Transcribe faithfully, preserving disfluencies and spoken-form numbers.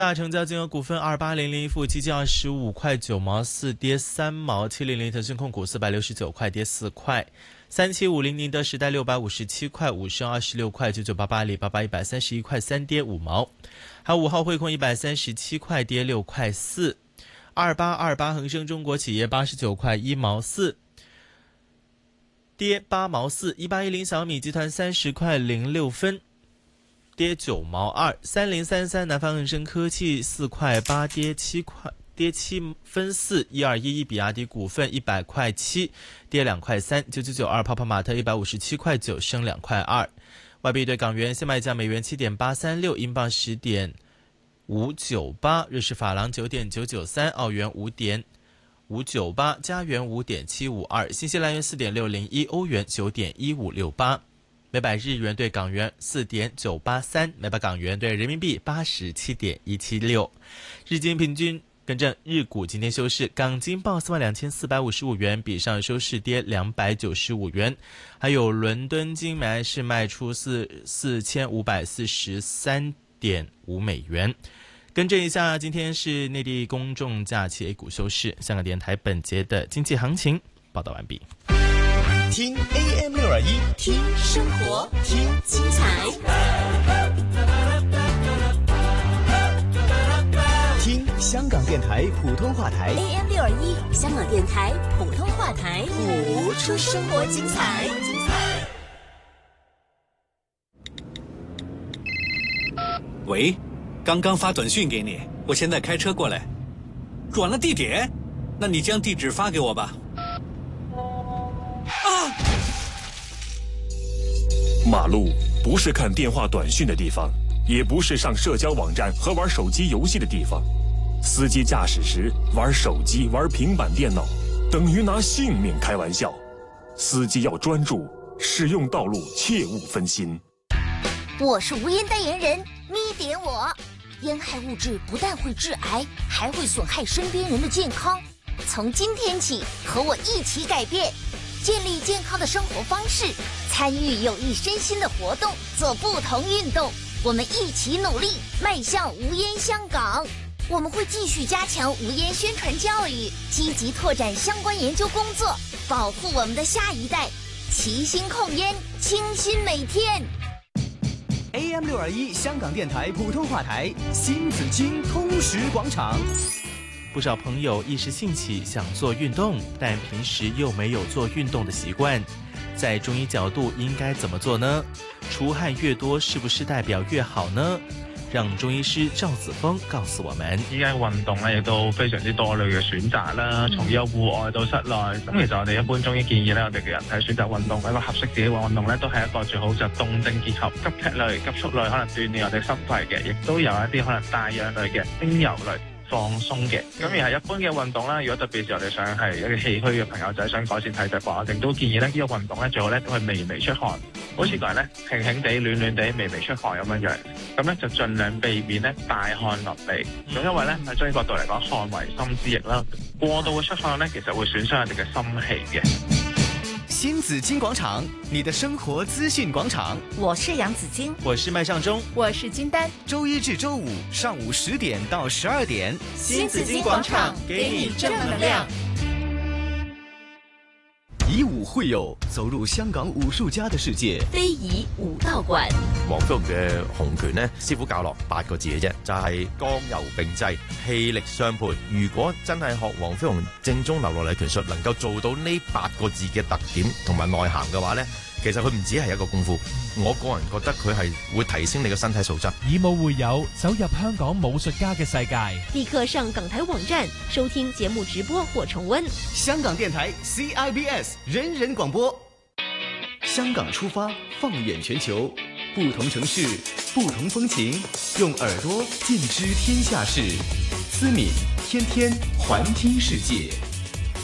大成交金额股份二八零零，富基金二十五块九毛四，跌三毛；七零零腾讯控股四百六十九块，跌四块；三七五零宁德时代六百五十七块，五升二十六块；九九八八里巴巴一百三十一块三，跌五毛；还有五号汇控一百三十七块，跌六块四；二八二八恒生中国企业八十九块一毛四，跌八毛四；一八一零小米集团三十块零六分。跌九毛二，三零三三南方恒生科技四块八，跌七块，跌七分四，一二一一比亚迪股份一百块七，跌两块三，九九九二泡泡玛特一百五十七块九，升两块二。外币对港元现卖价美元七点八三六，英镑十点五九八，瑞士法郎九点九九三，澳元五点五九八，加元五点七五二，新西兰元四点六零一，欧元九点一五六八。每百日元对港元四点九八三，每百港元对人民币八十七点一七六。日经平均更正，日股今天收市，港金报四万两千四百五十五元，比上收市跌两百九十五元。还有伦敦金每安士卖出四四千五百四十三点五美元。更正一下，今天是内地公众假期 A 股收市。香港电台本节的经济行情报道完毕。 听 A M 六二一， 听生活， 听精彩， 听香港电台普通话台 A M 六二一，香港电台普通话台， 谱出生活精彩。 喂，刚刚发短信给你，我现在开车过来，转了地点，那你将地址发给我吧。啊！ 马路不是看电话短讯的地方，也不是上社交网站和玩手机游戏的地方。司机驾驶时玩手机、玩平板电脑，等于拿性命开玩笑。司机要专注，使用道路切勿分心。 我是无烟代言人，咪点我。烟害物质不但会致癌，还会损害身边人的健康。从今天起，和我一起改变。建立健康的生活方式，参与有益身心的活动，做不同运动，我们一起努力，迈向无烟香港。我们会继续加强无烟宣传教育，积极拓展相关研究工作，保护我们的下一代，齐心控烟，清新每天。 A M 六二一香港电台普通话台，新紫荆通识广场。 不少朋友一时兴起想做运动，但平时又没有做运动的习惯，在中医角度应该怎么做呢？出汗越多是不是代表越好呢？讓中醫師趙子峰告訴我們。 依家運動咧亦都非常之多類嘅選擇啦，從有戶外到室內。咁其實我哋一般中醫建議咧，我哋嘅人體選擇運動一個合適自己嘅運動咧，都係一個最好就動靜結合，急劇類、急速類可能鍛鍊我哋心肺嘅，亦都有一啲可能帶氧類嘅輕柔類。放鬆嘅，咁而係一般嘅運動啦。如果特別是我哋想係一個氣虛嘅朋友仔想改善體質嘅話，我哋都建議咧呢個運動咧最好咧都係微微出汗，好似個人咧輕輕地、暖暖地、微微出汗咁樣樣。咁咧就盡量避免咧大汗淋漓。咁因為咧喺中醫角度嚟講，汗為心之液啦，過度嘅出汗咧其實會損傷我哋嘅心氣嘅。 新紫荊廣場，你的生活資訊廣場。 我是楊子矜， 我是麥尚中， 我是金丹。 周一至周五上午十點到十二點， 新紫荊廣場給你正能量。 以武會友，走入香港武術家的世界。 非遺武道館。 黃飛鴻嘅洪拳呢，師傅教落八個字嘅啫，就係剛柔並濟，氣力相配。如果真係學黃飛鴻正宗流落嚟拳術，能夠做到呢八個字嘅特點同埋內涵嘅話呢，其實佢唔止係一個功夫。我個人覺得佢係會提升你嘅身體素質。 以武會友，走入香港武術家嘅世界。 立刻上港台網站收聽節目直播或重溫。 香港電台 C I B S 人人廣播。香港出發，放眼全球，不同城市，不同風情，用耳朵盡知天下事。思敏天天環聽世界。